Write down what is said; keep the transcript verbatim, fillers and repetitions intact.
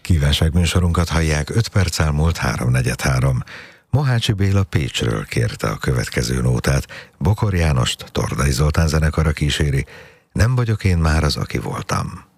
Kívánságműsorunkat hallják, öt perc elmúlt háromnegyed három. Mohácsi Béla Pécsről kérte a következő nótát. Bokor Jánost Tordai Zoltán zenekara kíséri. Nem vagyok én már az, aki voltam.